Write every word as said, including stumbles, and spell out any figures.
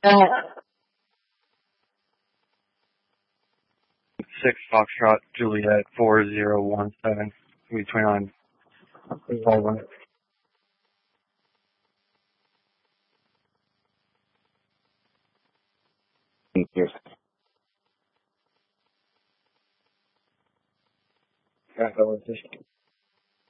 Six Foxtrot Juliet four zero one seven. We twenty-nine. Yes. Yeah, that was just